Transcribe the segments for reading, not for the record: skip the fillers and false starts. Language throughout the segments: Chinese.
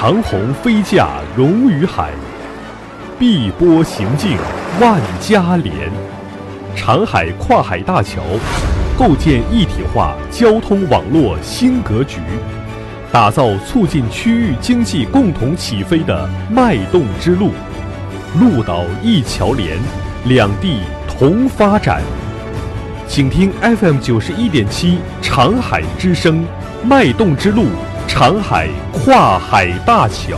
长虹飞架融于海，碧波行径万家连。长海跨海大桥构建一体化交通网络新格局，打造促进区域经济共同起飞的脉动之路。陆岛一桥连，两地同发展。请听 FM91.7长海之声，脉动之路，长海跨海大桥。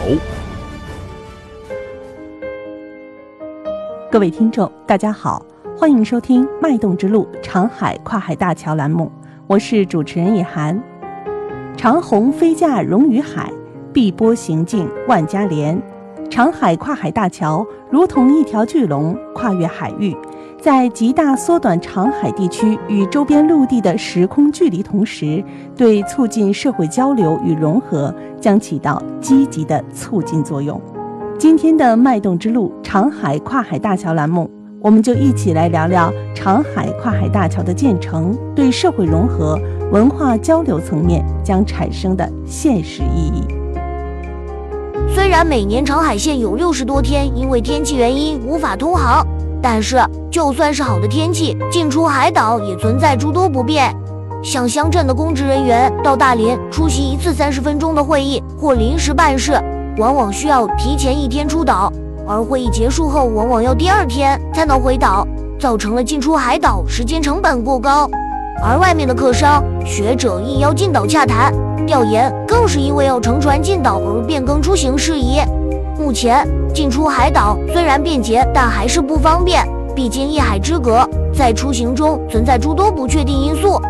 各位听众，大家好，欢迎收听脉动之路长海跨海大桥栏目，我是主持人叶涵。长虹飞架融于海，碧波行径万家连。长海跨海大桥如同一条巨龙，跨越海域，在极大缩短长海地区与周边陆地的时空距离同时，对促进社会交流与融合将起到积极的促进作用。今天的脉动之路长海跨海大桥栏目，我们就一起来聊聊长海跨海大桥的建成对社会融合、文化交流层面将产生的现实意义。 虽然每年长海线有60多天因为天气原因无法通航，但是就算是好的天气，进出海岛也存在诸多不便。像乡镇的公职人员到大连出席一次30分钟的会议或临时办事，往往需要提前1天出岛，而会议结束后往往要第2天才能回岛，造成了进出海岛时间成本过高。而外面的客商、学者应邀进岛洽谈调研，更是因为要乘船进岛而变更出行事宜。目前进出海岛虽然便捷，但还是不方便，毕竟一海之隔，在出行中存在诸多不确定因素。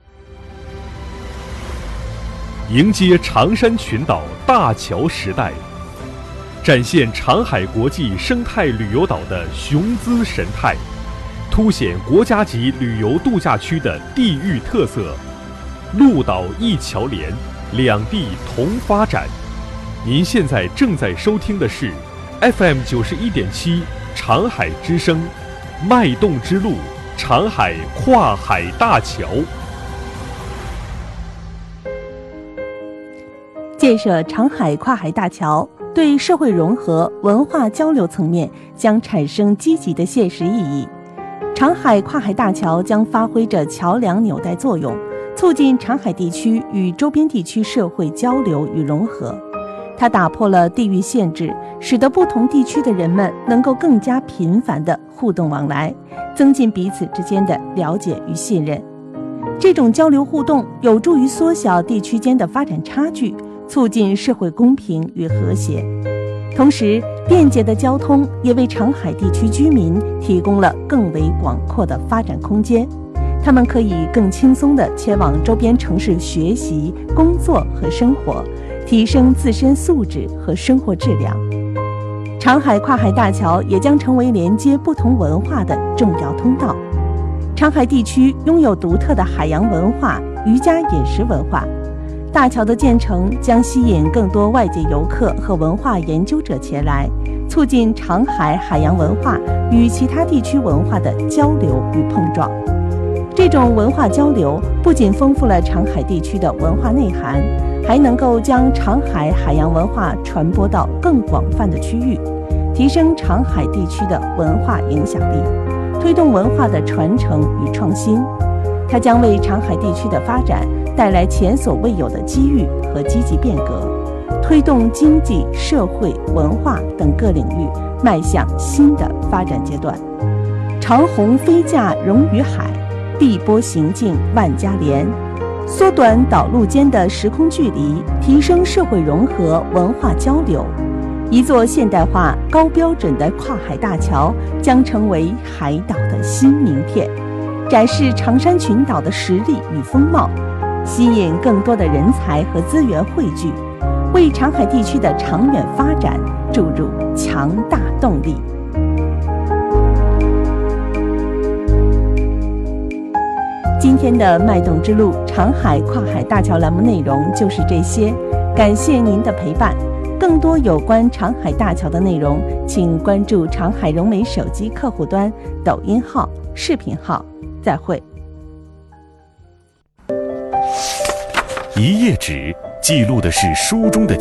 迎接长山群岛大桥时代，展现长海国际生态旅游岛的雄姿神态，凸显国家级旅游度假区的地域特色。陆岛一桥连，两地同发展。您现在正在收听的是 FM91.7长海之声，脉动之路，长海跨海大桥。 建设长海跨海大桥对社会融合、文化交流层面将产生积极的现实意义。长海跨海大桥将发挥着桥梁纽带作用，促进长海地区与周边地区社会交流与融合。它打破了地域限制，使得不同地区的人们能够更加频繁地互动往来，增进彼此之间的了解与信任。这种交流互动有助于缩小地区间的发展差距，促进社会公平与和谐。同时，便捷的交通也为长海地区居民提供了更为广阔的发展空间，他们可以更轻松地前往周边城市学习、工作和生活，提升自身素质和生活质量。长海跨海大桥也将成为连接不同文化的重要通道。长海地区拥有独特的海洋文化、渔家饮食文化，大桥的建成将吸引更多外界游客和文化研究者前来，促进长海海洋文化与其他地区文化的交流与碰撞。这种文化交流不仅丰富了长海地区的文化内涵，还能够将长海海洋文化传播到更广泛的区域，提升长海地区的文化影响力，推动文化的传承与创新。它将为长海地区的发展带来前所未有的机遇和积极变革，推动经济、社会、文化等各领域迈向新的发展阶段。长虹飞架融于海，碧波行径万家连。缩短岛陆间的时空距离，提升社会融合、文化交流。一座现代化、高标准的跨海大桥将成为海岛的新名片，展示长山群岛的实力与风貌，吸引更多的人才和资源汇聚，为长海地区的长远发展注入强大动力。今天的脉动之路长海跨海大桥栏目内容就是这些，感谢您的陪伴。更多有关长海大桥的内容，请关注长海融媒手机客户端、抖音号、视频号。再会。 一页纸记录的是书中的